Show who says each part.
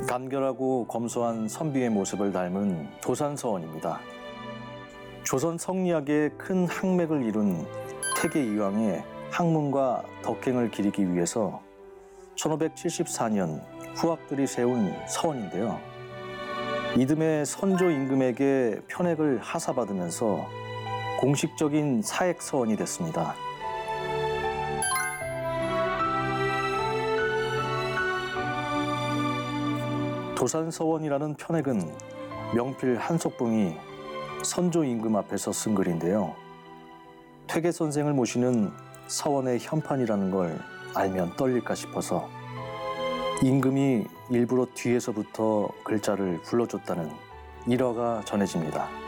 Speaker 1: 간결하고 검소한 선비의 모습을 닮은 도산서원입니다. 조선 성리학의 큰 항맥을 이룬 태계 이황의 학문과 덕행을 기리기 위해서 1574년 후학들이 세운 서원인데요. 이듬해 선조 임금에게 편액을 하사받으면서 공식적인 사액서원이 됐습니다. 도산서원이라는 편액은 명필 한석봉이 선조 임금 앞에서 쓴 글인데요. 퇴계 선생을 모시는 서원의 현판이라는 걸 알면 떨릴까 싶어서 임금이 일부러 뒤에서부터 글자를 불러줬다는 일화가 전해집니다.